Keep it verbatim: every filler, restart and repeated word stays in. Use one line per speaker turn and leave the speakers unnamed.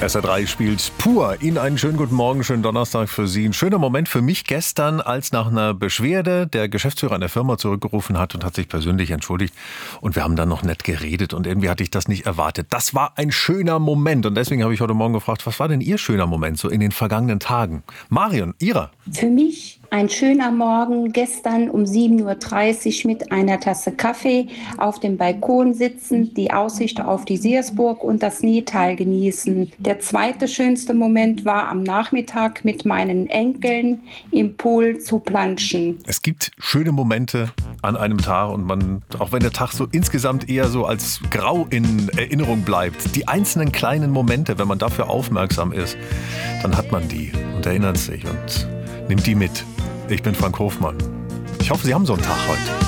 S R drei spielt pur. Ihnen einen schönen guten Morgen, schönen Donnerstag für Sie. Ein schöner Moment für mich gestern, als nach einer Beschwerde der Geschäftsführer einer Firma zurückgerufen hat und hat sich persönlich entschuldigt. Und wir haben dann noch nett geredet und irgendwie hatte ich das nicht erwartet. Das war ein schöner Moment und deswegen habe ich heute Morgen gefragt, was war denn Ihr schöner Moment so in den vergangenen Tagen? Marion, Ihrer?
Für mich ein schöner Morgen gestern um sieben Uhr dreißig mit einer Tasse Kaffee auf dem Balkon sitzen, die Aussicht auf die Siersburg und das Nietal genießen. Der zweite schönste Moment war am Nachmittag mit meinen Enkeln im Pool zu planschen.
Es gibt schöne Momente an einem Tag und man, auch wenn der Tag so insgesamt eher so als grau in Erinnerung bleibt, die einzelnen kleinen Momente, wenn man dafür aufmerksam ist, dann hat man die und erinnert sich und nimmt die mit. Ich bin Frank Hofmann. Ich hoffe, Sie haben so einen Tag heute.